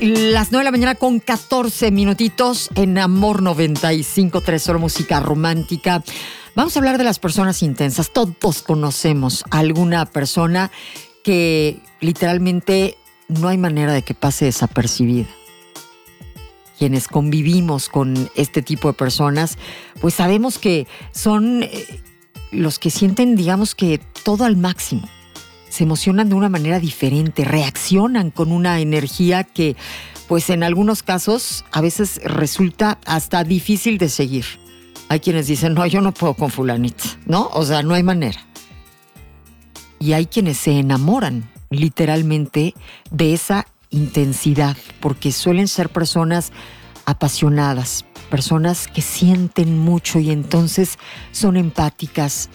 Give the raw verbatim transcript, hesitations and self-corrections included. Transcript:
Las nueve de la mañana con catorce minutitos en Amor noventa y cinco punto tres, solo música romántica. Vamos a hablar de las personas intensas. Todos conocemos a alguna persona que literalmente no hay manera de que pase desapercibida. Quienes convivimos con este tipo de personas, pues sabemos que son eh, los que sienten, digamos que todo al máximo. Se emocionan de una manera diferente, reaccionan con una energía que, pues en algunos casos, a veces resulta hasta difícil de seguir. Hay quienes dicen, no, yo no puedo con fulanita, ¿no? O sea, no hay manera. Y hay quienes se enamoran, literalmente, de esa intensidad, porque suelen ser personas apasionadas, personas que sienten mucho y entonces son empáticas,